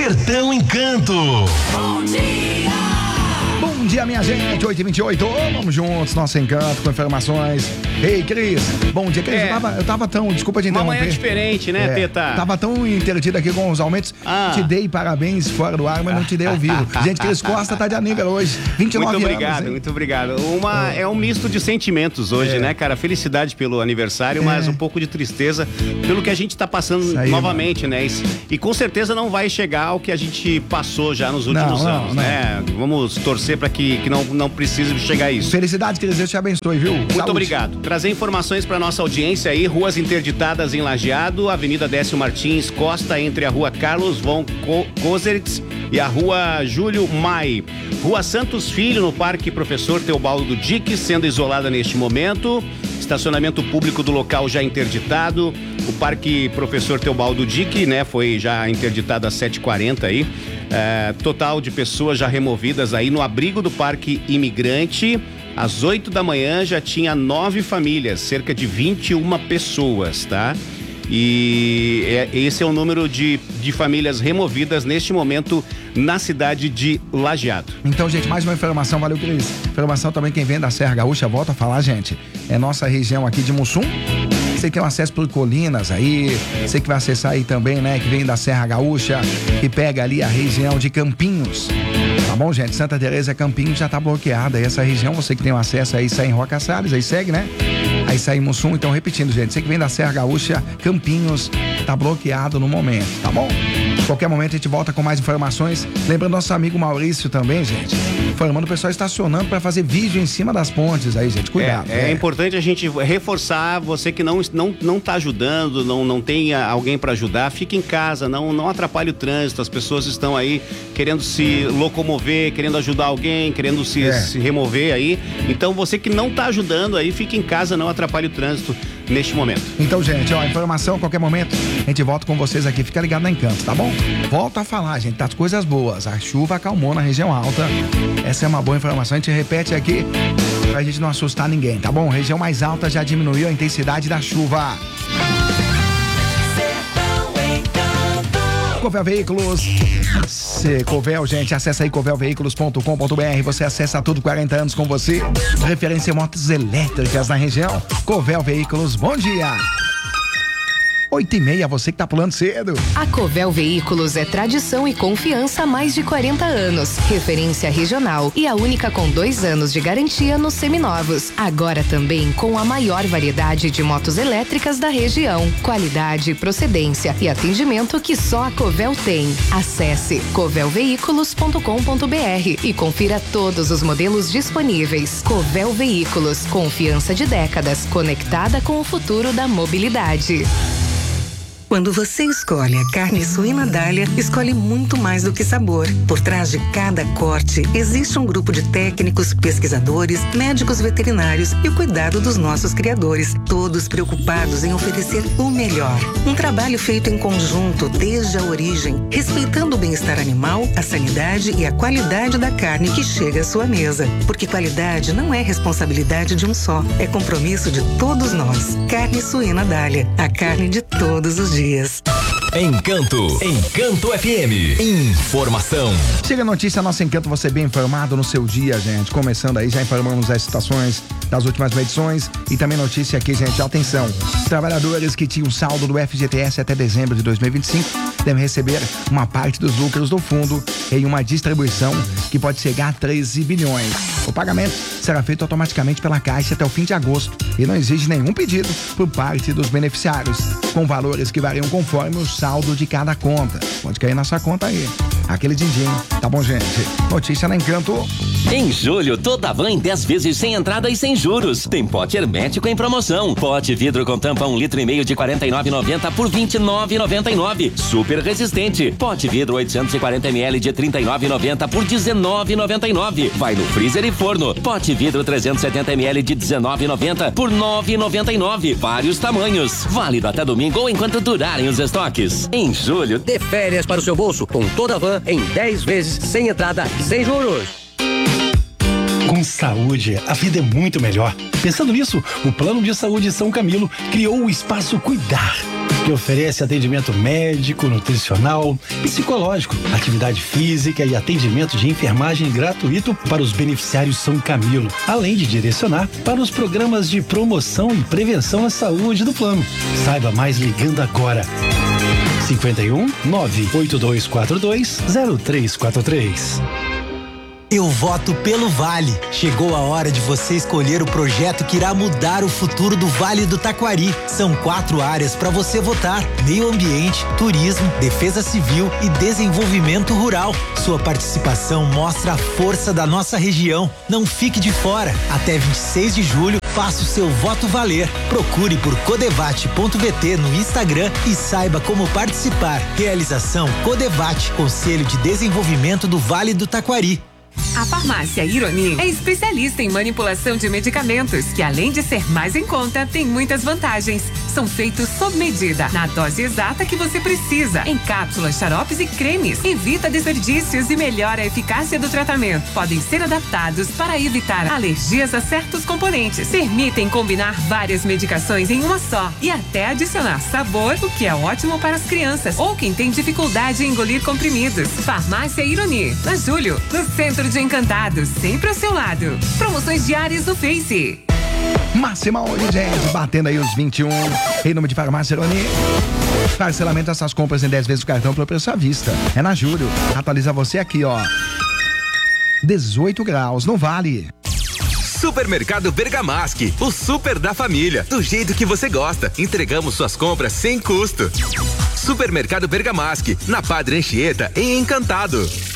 Sertão Encanto. Bom dia! Bom dia, minha gente, 8h28, vamos juntos, nosso encanto com informações. Ei, Cris, bom dia, Cris, eu tava tão, desculpa te interromper. Uma manhã diferente, né, Teta? Tava tão intertido aqui com os aumentos, te dei parabéns fora do ar, mas não te dei ao vivo. Gente, Cris Costa tá de aniversário hoje, 29 muito anos. Obrigado, muito obrigado. É um misto de sentimentos hoje, né, cara? Felicidade pelo aniversário, mas um pouco de tristeza pelo que a gente tá passando aí, novamente, né? E com certeza não vai chegar ao que a gente passou já nos últimos anos, né? Vamos torcer pra que não precise chegar a isso. Felicidade, Cris, Deus te abençoe, viu? Muito obrigado. Trazer informações para nossa audiência aí, ruas interditadas em Lajeado, Avenida Décio Martins Costa, entre a Rua Carlos von Kozeritz e a Rua Júlio Mai. Rua Santos Filho, no Parque Professor Teobaldo Dick, sendo isolada neste momento. Estacionamento público do local já interditado. O Parque Professor Teobaldo Dick, né, foi já interditado às 7h40 aí. Total de pessoas já removidas aí no abrigo do Parque Imigrante. Às 8 da manhã já tinha 9 famílias, cerca de 21 pessoas, tá? E esse é o número de famílias removidas neste momento na cidade de Lajeado. Então, gente, mais uma informação, valeu, Cris. Informação também, quem vem da Serra Gaúcha, volta a falar, gente. É nossa região aqui de Mussum. Você que tem um acesso por Colinas aí, você que vai acessar aí também, né, que vem da Serra Gaúcha, que pega ali a região de Campinhos. Tá bom, gente? Santa Teresa, Campinhos já tá bloqueada aí essa região, você que tem um acesso aí, sai em Roca Salles, aí segue, né? Aí sai em Mussum, então repetindo, gente, você que vem da Serra Gaúcha, Campinhos, tá bloqueado no momento, tá bom? Qualquer momento a gente volta com mais informações. Lembrando nosso amigo Maurício também, gente, informando o pessoal estacionando para fazer vídeo em cima das pontes aí, gente, cuidado. É importante a gente reforçar, você que não tá ajudando, não tem alguém para ajudar, fique em casa, não atrapalhe o trânsito, as pessoas estão aí querendo se locomover, querendo ajudar alguém, querendo se remover aí, então você que não tá ajudando aí, fique em casa, não atrapalhe o trânsito neste momento. Então, gente, informação a qualquer momento, a gente volta com vocês aqui, fica ligado na Encanto, tá bom? Volta a falar, gente, das coisas boas, a chuva acalmou na região alta, essa é uma boa informação, a gente repete aqui pra gente não assustar ninguém, tá bom? Região mais alta já diminuiu a intensidade da chuva. Covel Veículos. Covel, gente, acessa aí covelveículos.com.br. Você acessa tudo, 40 anos com você. Referência em motos elétricas na região. Covel Veículos, bom dia. 8h30, você que tá pulando cedo. A Covel Veículos é tradição e confiança há mais de 40 anos. Referência regional e a única com 2 anos de garantia nos seminovos. Agora também com a maior variedade de motos elétricas da região. Qualidade, procedência e atendimento que só a Covel tem. Acesse covelveículos.com.br e confira todos os modelos disponíveis. Covel Veículos, confiança de décadas, conectada com o futuro da mobilidade. Quando você escolhe a carne suína Dália, escolhe muito mais do que sabor. Por trás de cada corte, existe um grupo de técnicos, pesquisadores, médicos veterinários e o cuidado dos nossos criadores, todos preocupados em oferecer o melhor. Um trabalho feito em conjunto desde a origem, respeitando o bem-estar animal, a sanidade e a qualidade da carne que chega à sua mesa. Porque qualidade não é responsabilidade de um só, é compromisso de todos nós. Carne suína Dália, a carne de todos os dias. Encanto FM. Informação. Chega a notícia, nosso Encanto, você bem informado no seu dia, gente. Começando aí, já informamos as situações das últimas medições e também notícia aqui, gente, atenção. Trabalhadores que tinham saldo do FGTS até dezembro de 2025 devem receber uma parte dos lucros do fundo em uma distribuição que pode chegar a 13 bilhões. O pagamento será feito automaticamente pela Caixa até o fim de agosto e não exige nenhum pedido por parte dos beneficiários, com valores que variam conforme o saldo de cada conta. Pode cair na sua conta aí. Aquele din-din. Tá bom, gente? Notícia na Encanto. Em julho, toda van em 10 vezes sem entrada e sem juros. Tem pote hermético em promoção. Pote vidro com tampa 1,5 litros de R$ 49,90 por R$ 29,99. Super resistente. Pote vidro 840 ml de R$ 39,90 por R$ 19,99. Vai no freezer e forno. Pote vidro 370 ml de R$ 19,90 por R$ 9,99. Vários tamanhos. Válido até domingo ou enquanto durarem os estoques. Em julho, dê férias para o seu bolso com toda a van em 10 vezes sem entrada e sem juros. Com saúde, a vida é muito melhor. Pensando nisso, o Plano de Saúde São Camilo criou o Espaço Cuidar. que oferece atendimento médico, nutricional, psicológico, atividade física e atendimento de enfermagem gratuito para os beneficiários São Camilo, além de direcionar para os programas de promoção e prevenção à saúde do plano. Saiba mais ligando agora. 51 98242 0343. Eu voto pelo Vale. Chegou a hora de você escolher o projeto que irá mudar o futuro do Vale do Taquari. São 4 áreas para você votar: meio ambiente, turismo, defesa civil e desenvolvimento rural. Sua participação mostra a força da nossa região. Não fique de fora. Até 26 de julho, faça o seu voto valer. Procure por codevate.bt no Instagram e saiba como participar. Realização Codevate, Conselho de Desenvolvimento do Vale do Taquari. A Farmácia Ironi é especialista em manipulação de medicamentos, que além de ser mais em conta, tem muitas vantagens. São feitos sob medida, na dose exata que você precisa, em cápsulas, xaropes e cremes. Evita desperdícios e melhora a eficácia do tratamento. Podem ser adaptados para evitar alergias a certos componentes. Permitem combinar várias medicações em uma só e até adicionar sabor, o que é ótimo para as crianças ou quem tem dificuldade em engolir comprimidos. Farmácia Ironi, na Júlio, no centro de Encantados, sempre ao seu lado. Promoções diárias no Face. Máxima hoje, gente, batendo aí os 21. Em nome de Farmácia Ironi. Parcelamento dessas compras em 10 vezes o cartão pelo preço à vista. É na Júlio. Atualiza você aqui, ó. 18 graus, não vale. Supermercado Bergamasque, o super da família, do jeito que você gosta. Entregamos suas compras sem custo. Supermercado Bergamasque, na Padre Anchieta, em Encantado.